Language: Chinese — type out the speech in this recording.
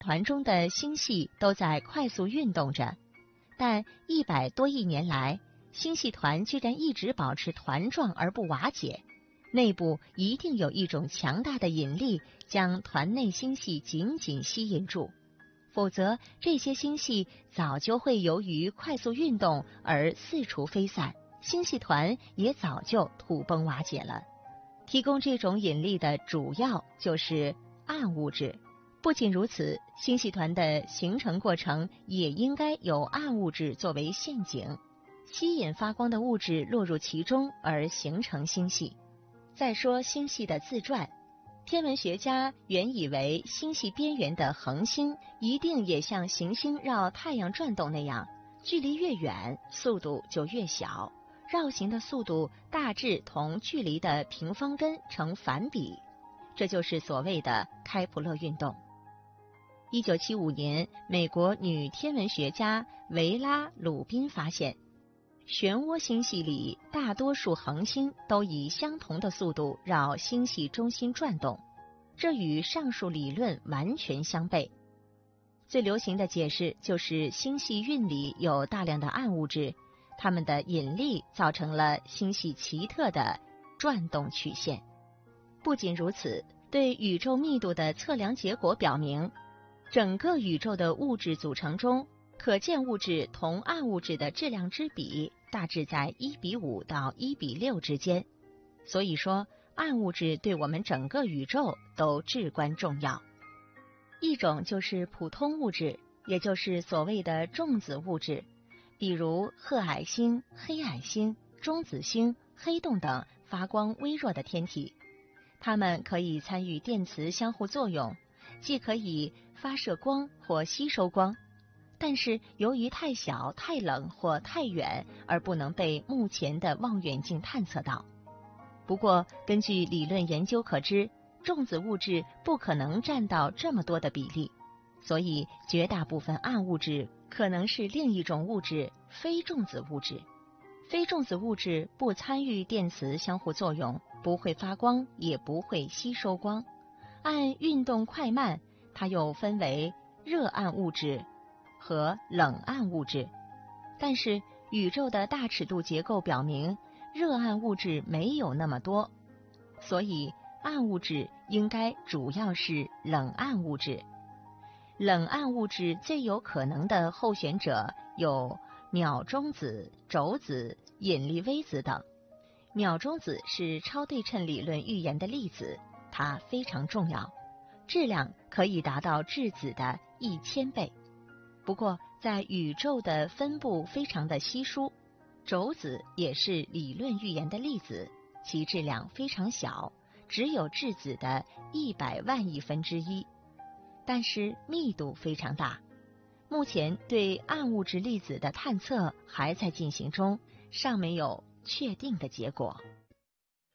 团中的星系都在快速运动着，但100多亿年来，星系团居然一直保持团状而不瓦解，内部一定有一种强大的引力将团内星系紧紧吸引住，否则这些星系早就会由于快速运动而四处飞散，星系团也早就土崩瓦解了。提供这种引力的主要就是暗物质。不仅如此，星系团的形成过程也应该有暗物质作为陷阱，吸引发光的物质落入其中而形成星系。再说星系的自转，天文学家原以为星系边缘的恒星一定也像行星绕太阳转动那样，距离越远速度就越小，绕行的速度大致同距离的平方根成反比，这就是所谓的开普勒运动。1975年，美国女天文学家维拉·鲁宾发现，漩涡星系里大多数恒星都以相同的速度绕星系中心转动，这与上述理论完全相悖。最流行的解释就是星系晕里有大量的暗物质，它们的引力造成了星系奇特的转动曲线。不仅如此，对宇宙密度的测量结果表明，整个宇宙的物质组成中，可见物质同暗物质的质量之比大致在1:5到1:6之间。所以说，暗物质对我们整个宇宙都至关重要。一种就是普通物质，也就是所谓的重子物质，比如褐矮星、黑矮星、中子星、黑洞等发光微弱的天体。它们可以参与电磁相互作用，既可以发射光或吸收光，但是由于太小、太冷或太远，而不能被目前的望远镜探测到。不过，根据理论研究可知，重子物质不可能占到这么多的比例，所以绝大部分暗物质可能是另一种物质——非重子物质。非重子物质不参与电磁相互作用，不会发光，也不会吸收光。按运动快慢，它又分为热暗物质和冷暗物质。但是宇宙的大尺度结构表明，热暗物质没有那么多，所以暗物质应该主要是冷暗物质。冷暗物质最有可能的候选者有秒中子、轴子、引力微子等。秒中子是超对称理论预言的粒子，它非常重要，质量可以达到质子的1000倍。不过在宇宙的分布非常的稀疏，轴子也是理论预言的粒子，其质量非常小，只有质子的100万亿分之一，但是密度非常大。目前对暗物质粒子的探测还在进行中，尚没有确定的结果。